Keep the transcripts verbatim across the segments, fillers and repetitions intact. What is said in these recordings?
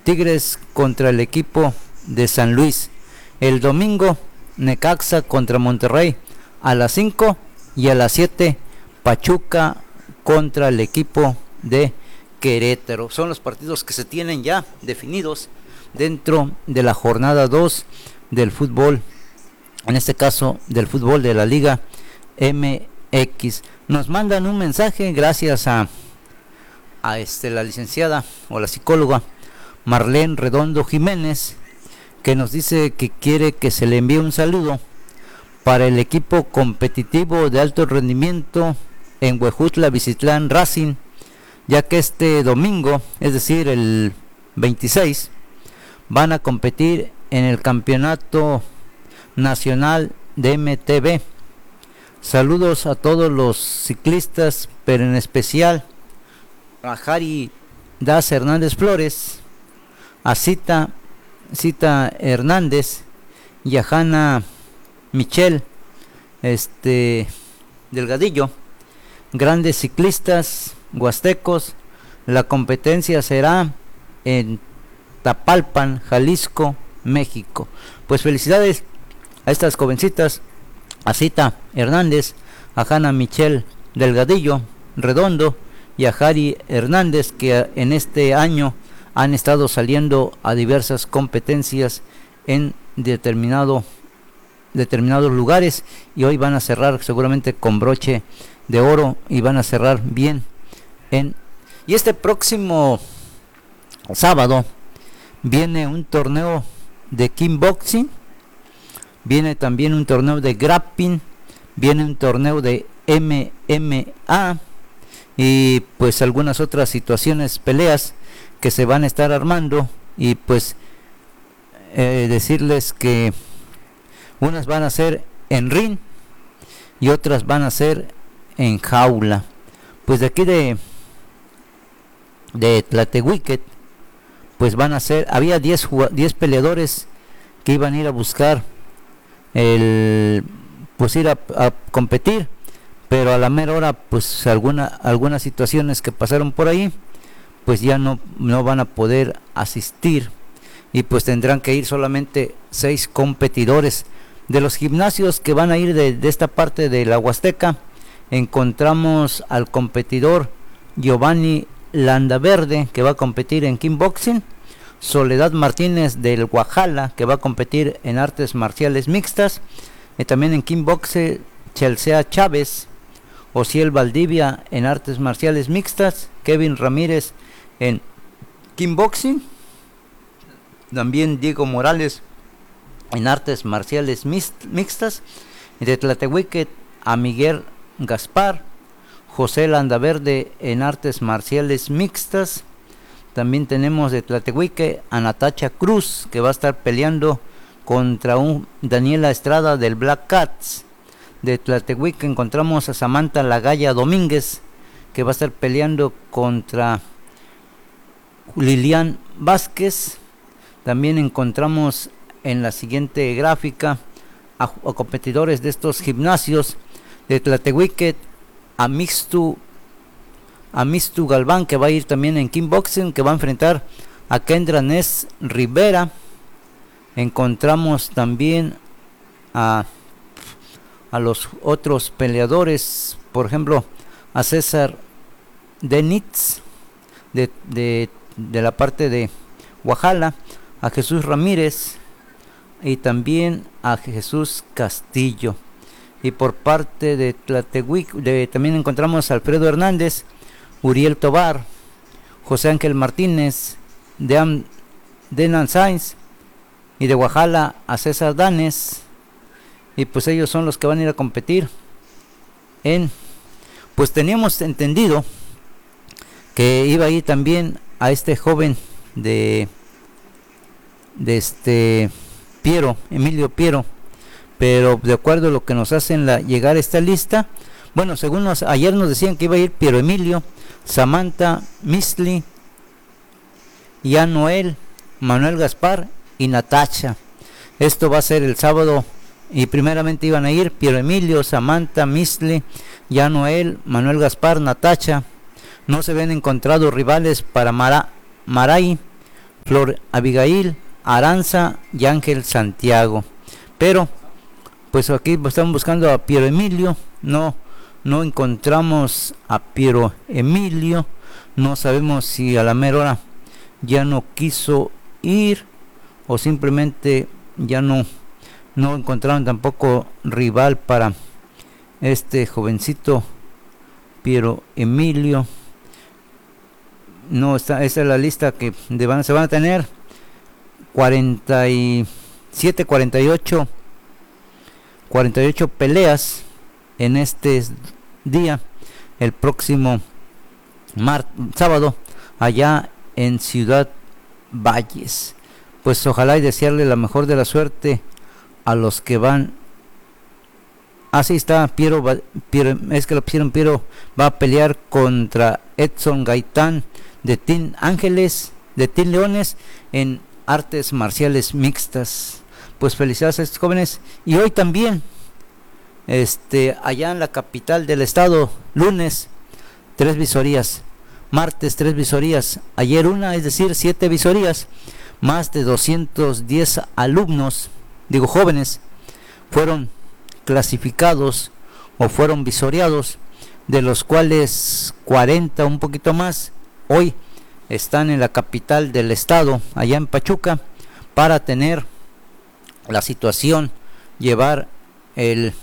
Tigres contra el equipo de San Luis. El domingo, Necaxa contra Monterrey a las cinco, y a las siete, Pachuca contra el equipo de Querétaro. Son los partidos que se tienen ya definidos dentro de la jornada dos del fútbol, en este caso del fútbol de la Liga M X. Nos mandan un mensaje gracias a, a este, la licenciada o la psicóloga Marlene Redondo Jiménez, que nos dice que quiere que se le envíe un saludo para el equipo competitivo de alto rendimiento en Huejutla Visitlán Racing, ya que este domingo, es decir el veintiséis, van a competir en el campeonato nacional de M T B. Saludos a todos los ciclistas, pero en especial a Jari Das Hernández Flores, a Cita, Cita Hernández y a Hanna Michelle este, Delgadillo, grandes ciclistas huastecos. La competencia será en Tapalpan, Jalisco, México. Pues felicidades a estas jovencitas, a Cita Hernández, a Hanna Michelle Delgadillo Redondo y a Jari Hernández, que en este año han estado saliendo a diversas competencias en determinado, determinados lugares, y hoy van a cerrar seguramente con broche de oro y van a cerrar bien en... Y este próximo sábado viene un torneo de kickboxing, viene también un torneo de grappling, viene un torneo de M M A y pues algunas otras situaciones, peleas que se van a estar armando. Y pues eh, decirles que unas van a ser en ring y otras van a ser en jaula. Pues de aquí de de Tlatehuiquet, pues van a ser, había diez peleadores que iban a ir a buscar el, pues ir a, a competir, pero a la mera hora pues alguna, algunas situaciones que pasaron por ahí, pues ya no, no van a poder asistir, y pues tendrán que ir solamente seis competidores. De los gimnasios que van a ir de, de esta parte de la Huasteca, encontramos al competidor Giovanni Landaverde, que va a competir en kickboxing, Soledad Martínez del Guajala, que va a competir en artes marciales mixtas, y también en kickboxing Chelsea Chávez, Ociel Valdivia en artes marciales mixtas, Kevin Ramírez en kickboxing, también Diego Morales en artes marciales mixtas, y de Tlatehuiquet a Miguel Gaspar, José Landaverde en artes marciales mixtas. También tenemos de Tlatehuiquet a Natacha Cruz, que va a estar peleando contra un Daniela Estrada del Black Cats. De Tlatehuiquet encontramos a Samantha Lagalla Domínguez, que va a estar peleando contra Lilian Vázquez. También encontramos en la siguiente gráfica a, a competidores de estos gimnasios. De Tlatehuiquet a Mixtu a Mixtu Galván, que va a ir también en kickboxing, que va a enfrentar a Kendra Nes Rivera. Encontramos también a, a los otros peleadores, por ejemplo a César Denitz de, de, de la parte de Oaxaca, a Jesús Ramírez y también a Jesús Castillo. Y por parte de Tlatehuiquet de, también encontramos a Alfredo Hernández, Uriel Tobar, José Ángel Martínez, de Denan Sainz, y de Oaxaca a César Danes. Y pues ellos son los que van a ir a competir en, pues teníamos entendido que iba a ir también a este joven de de este Piero, Emilio Piero, pero de acuerdo a lo que nos hacen la, llegar esta lista, bueno, según nos, ayer nos decían que iba a ir Piero Emilio, Samantha Misli, Ian Noel, Manuel Gaspar y Natacha. Esto va a ser el sábado, y primeramente iban a ir Piero Emilio, Samantha Misli, Ian Noel, Manuel Gaspar, Natacha. No se habían encontrado rivales para Mara, Maray Flor Abigail, Aranza y Ángel Santiago. Pero pues aquí estamos buscando a Piero Emilio, no, no encontramos a Piero Emilio, no sabemos si a la mera hora ya no quiso ir o simplemente ya no, no encontraron tampoco rival para este jovencito Piero Emilio. No está, esa es la lista que de van, se van a tener cuarenta y siete, cuarenta y ocho cuarenta y ocho peleas en este día, el próximo mar, sábado, allá en Ciudad Valles. Pues ojalá y desearle la mejor de la suerte a los que van. Así está Piero, Piero, es que lo pusieron, Piero va a pelear contra Edson Gaitán de Team Ángeles, de Team Leones, en artes marciales mixtas. Pues felicidades a estos jóvenes. Y hoy también, este, allá en la capital del estado, lunes, tres visorías, martes tres visorías, ayer una, es decir, siete visorías, más de doscientos diez alumnos, digo jóvenes, fueron clasificados o fueron visoreados, de los cuales cuarenta, un poquito más, hoy están en la capital del estado, allá en Pachuca, para tener la situación, llevar el,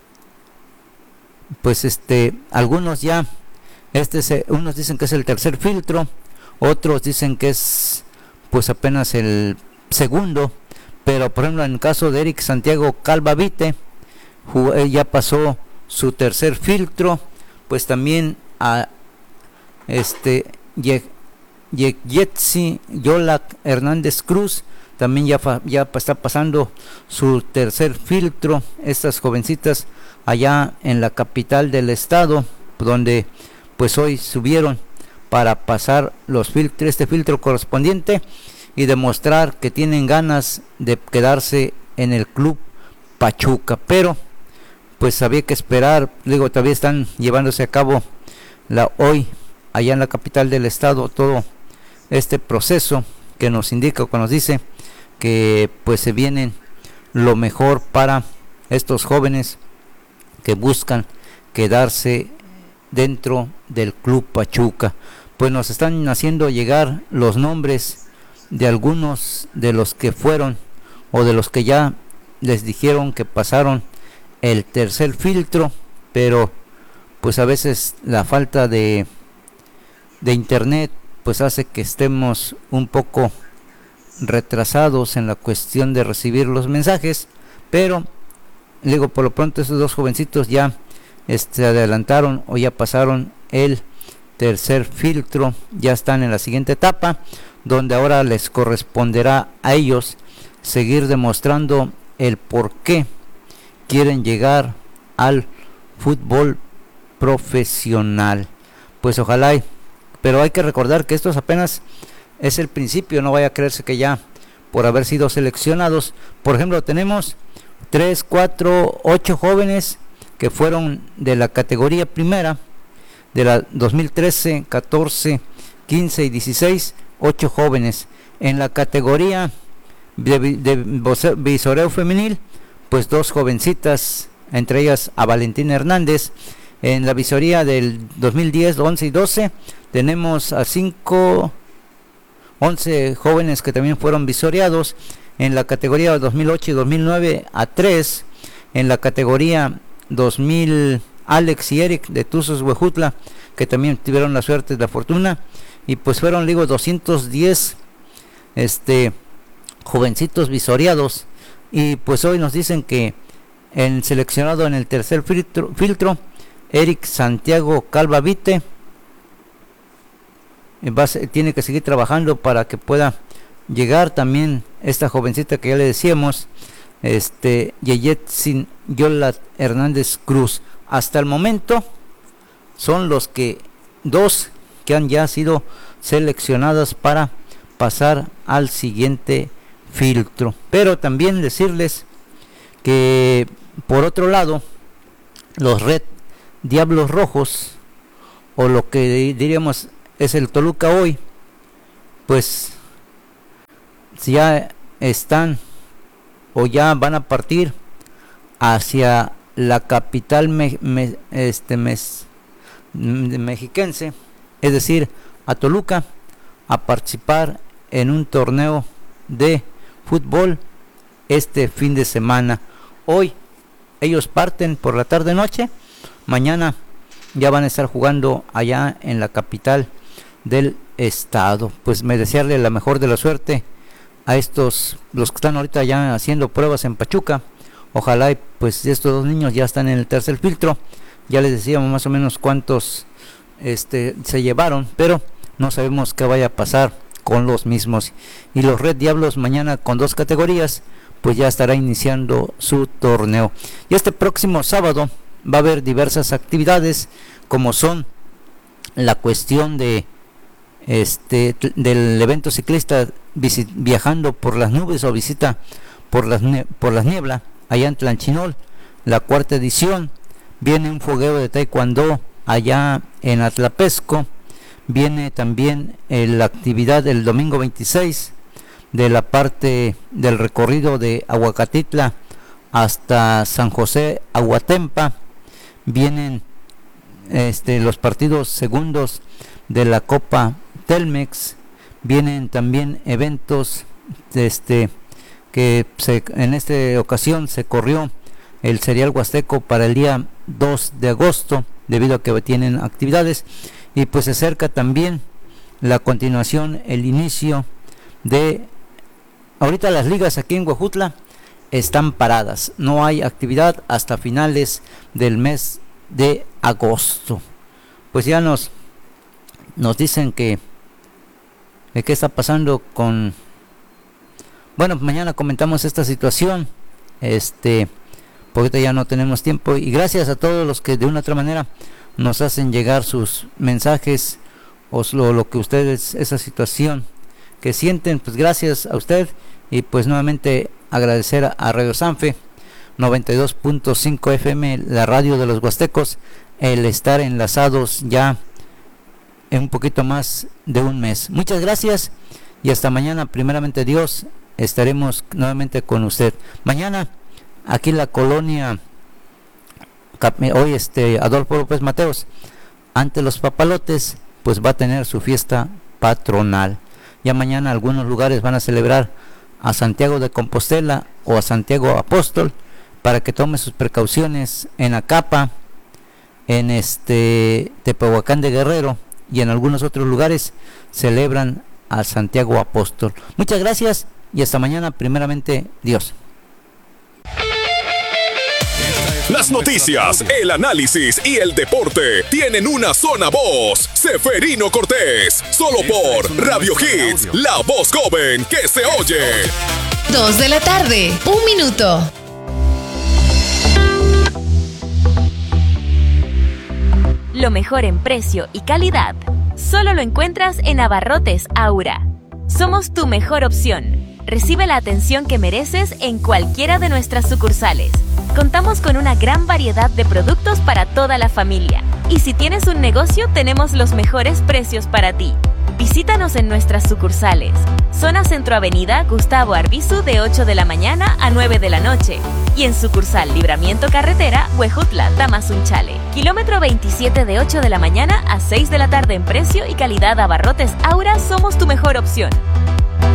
pues este, algunos ya, este es, unos dicen que es el tercer filtro, otros dicen que es pues apenas el segundo, pero por ejemplo en el caso de Eric Santiago Calvavite, ya pasó su tercer filtro. Pues también a este Yetsi Yolak Hernández Cruz también ya, fa, ya está pasando su tercer filtro. Estas jovencitas allá en la capital del estado, donde pues hoy subieron para pasar los filtros, este filtro correspondiente, y demostrar que tienen ganas de quedarse en el club Pachuca. Pero pues había que esperar, digo, todavía están llevándose a cabo la hoy allá en la capital del estado todo este proceso que nos indica, que nos dice que pues se vienen lo mejor para estos jóvenes que buscan quedarse dentro del club Pachuca. Pues nos están haciendo llegar los nombres de algunos de los que fueron o de los que ya les dijeron que pasaron el tercer filtro, pero pues a veces la falta de de internet pues hace que estemos un poco retrasados en la cuestión de recibir los mensajes, pero digo, por lo pronto esos dos jovencitos ya este, adelantaron o ya pasaron el tercer filtro, ya están en la siguiente etapa, donde ahora les corresponderá a ellos seguir demostrando el por qué quieren llegar al fútbol profesional. Pues ojalá, y, pero hay que recordar que esto es apenas es el principio, no vaya a creerse que ya por haber sido seleccionados, por ejemplo, tenemos tres, cuatro, ocho jóvenes que fueron de la categoría primera de la dos mil trece, catorce, quince y dieciséis, ocho jóvenes. En la categoría de, de, de visoreo femenil, pues dos jovencitas, entre ellas a Valentina Hernández. En la visoría del dos mil diez, once y doce tenemos a cinco, once jóvenes que también fueron visoreados. En la categoría dos mil ocho y dos mil nueve a tres. En la categoría dos mil, Alex y Eric de Tuzos Huejutla, que también tuvieron la suerte, la fortuna, y pues fueron, digo, doscientos diez este jovencitos visoreados. Y pues hoy nos dicen que el seleccionado en el tercer filtro, filtro Eric Santiago Calvavite, va a ser, tiene que seguir trabajando para que pueda llegar también esta jovencita que ya le decíamos, este Yeyetsin Yolat Hernández Cruz. Hasta el momento son los que dos que han ya sido seleccionadas para pasar al siguiente filtro. Pero también decirles que por otro lado, los Red Diablos Rojos, o lo que diríamos es el Toluca hoy, pues si ya están o ya van a partir hacia la capital me, me, este, mes, mexiquense, es decir, a Toluca, a participar en un torneo de fútbol este fin de semana. Hoy ellos parten por la tarde noche, mañana ya van a estar jugando allá en la capital del estado. Pues me desearle la mejor de la suerte a estos, los que están ahorita ya haciendo pruebas en Pachuca. Ojalá y pues estos dos niños ya están en el tercer filtro. Ya les decíamos más o menos cuántos este, se llevaron, pero no sabemos qué vaya a pasar con los mismos. Y los Red Diablos mañana con dos categorías, pues ya estará iniciando su torneo. Y este próximo sábado va a haber diversas actividades, como son la cuestión de este del evento ciclista viajando por las nubes o visita por las por las nieblas allá en Tlanchinol, la cuarta edición. Viene un fogueo de taekwondo allá en Atlapesco. Viene también eh, la actividad del domingo veintiséis de la parte del recorrido de Aguacatitla hasta San José Aguatempa. Vienen este, los partidos segundos de la Copa Telmex. Vienen también eventos este, que se, en esta ocasión se corrió el Serial Huasteco para el día dos de agosto, debido a que tienen actividades. Y pues se acerca también la continuación, el inicio de... Ahorita las ligas aquí en Huejutla están paradas, no hay actividad hasta finales del mes de agosto. Pues ya nos nos dicen que de qué está pasando con... Bueno, mañana comentamos esta situación, este, porque ya no tenemos tiempo. Y gracias a todos los que de una u otra manera nos hacen llegar sus mensajes o lo, lo que ustedes, esa situación que sienten, pues gracias a usted. Y pues nuevamente agradecer a, a Radio Sanfe noventa y dos punto cinco F M, la radio de los huastecos, el estar enlazados ya en un poquito más de un mes. Muchas gracias y hasta mañana, primeramente Dios, estaremos nuevamente con usted. Mañana aquí en la colonia, hoy este Adolfo López Mateos, ante los Papalotes, pues va a tener su fiesta patronal. Ya mañana algunos lugares van a celebrar a Santiago de Compostela o a Santiago Apóstol, para que tome sus precauciones. En Acapa, en este Tepehuacán de Guerrero y en algunos otros lugares celebran a Santiago Apóstol. Muchas gracias y hasta mañana, primeramente Dios. Las noticias, el análisis y el deporte tienen una sola voz. Seferino Cortés, solo por Radio Hits, la voz joven que se oye. Dos de la tarde, un minuto. Lo mejor en precio y calidad solo lo encuentras en Abarrotes Aura. Somos tu mejor opción. Recibe la atención que mereces en cualquiera de nuestras sucursales. Contamos con una gran variedad de productos para toda la familia. Y si tienes un negocio, tenemos los mejores precios para ti. Visítanos en nuestras sucursales. Zona Centro Avenida Gustavo Arbizu de ocho de la mañana a nueve de la noche. Y en sucursal Libramiento Carretera, Huejutla, Tamazunchale. Kilómetro veintisiete de ocho de la mañana a seis de la tarde en precio y calidad. Abarrotes Aura, somos tu mejor opción.